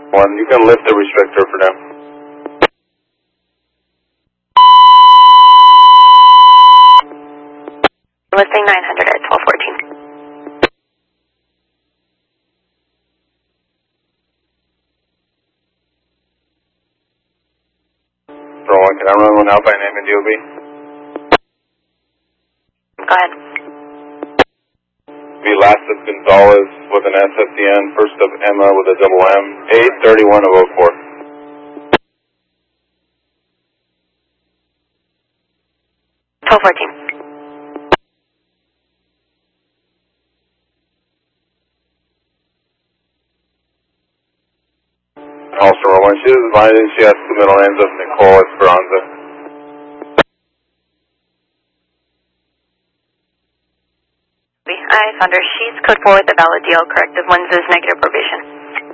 One, you can lift the restrictor for now. Listing 900 at 1214. Can I run one out by name and DOB? Go ahead. Velasquez Gonzalez with an S at the end, first of Emma with a double M, 831 of 04. Also, when she is invited, she has the middle names of Nicole Esperanza. I found her. She's code 4 with a valid DL, corrective lenses, negative probation.